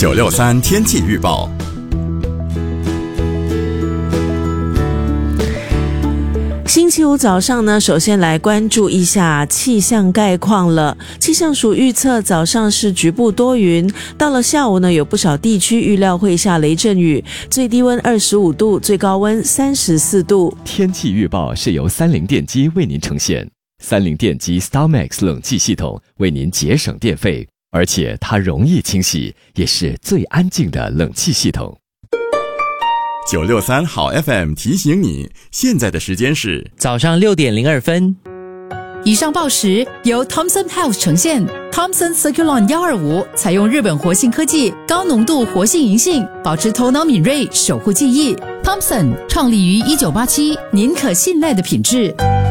963天气预报。 星期五早上呢，首先来关注一下气象概况了。气象署预测早上是局部多云，到了下午呢，有不少地区预料会下雷阵雨，最低温25度，最高温34度。 天气预报是由三菱电机为您呈现，三菱电机 StarMax 冷气系统为您节省电费，而且它容易清洗，也是最安静的冷气系统。 963好 FM 提醒你，现在的时间是早上6点02分。 以上报时由 Thomson Health 呈现 Thomson Circulon 125，采用日本活性科技，高浓度活性银杏，保持头脑敏锐，守护记忆。Thomson 创立于1987，您可信赖的品质。